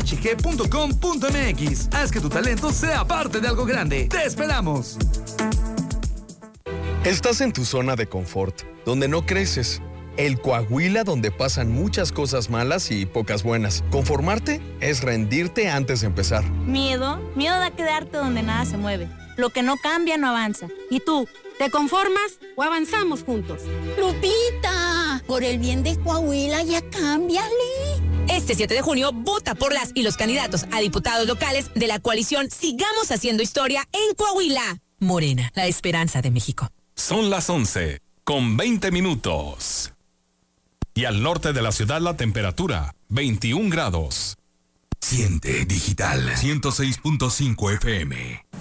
hg.com.mx. Haz que tu talento sea parte de algo grande. ¡Te esperamos! Estás en tu zona de confort, donde no creces. El Coahuila donde pasan muchas cosas malas y pocas buenas. Conformarte es rendirte antes de empezar. Miedo da quedarte donde nada se mueve. Lo que no cambia no avanza. ¿Y tú? ¿Te conformas o avanzamos juntos? Lupita, por el bien de Coahuila ya cámbiale. Este 7 de junio, vota por las y los candidatos a diputados locales de la coalición Sigamos Haciendo Historia en Coahuila. Morena, la esperanza de México. Son las 11:20. Y al norte de la ciudad la temperatura, 21 grados. Siente Digital 106.5 FM.